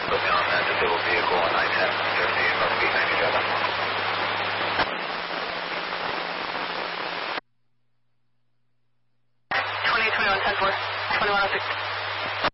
Put me on that disabled vehicle on I-10, Jersey, must be 97. 2821, 10-4, 2106.